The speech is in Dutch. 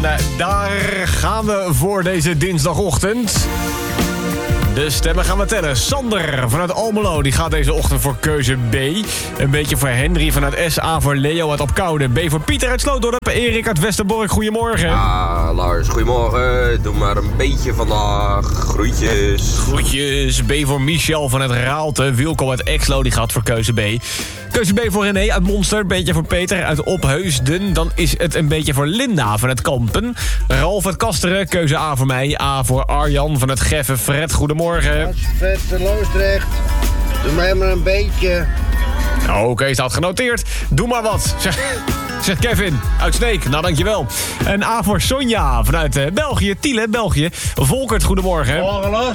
daar gaan we voor deze dinsdagochtend. De stemmen gaan we tellen. Sander vanuit Almelo, die gaat deze ochtend voor keuze B. Een beetje voor Henry vanuit S. A voor Leo uit Opkoude. B voor Pieter uit Slootdorp. Erik uit Westerbork, goedemorgen. Ja, Lars, goedemorgen. Doe maar een beetje vandaag. Groetjes. Groetjes. B voor Michel vanuit Raalte. Wilco uit Exlo, die gaat voor keuze B. Keuze B voor René uit Monster. Een beetje voor Peter uit Opheusden. Dan is het een beetje voor Linda vanuit Kampen. Ralf uit Kasteren. Keuze A voor mij. A voor Arjan vanuit Geffen. Fred, goedemorgen. Vet en Loosdrecht. Doe mij maar een beetje. Oké, staat genoteerd. Doe maar wat. Zegt Kevin uit Sneek. Nou, dankjewel. En A voor Sonja vanuit België. Tiele, België. Volkert, goedemorgen. Morgen, Lars.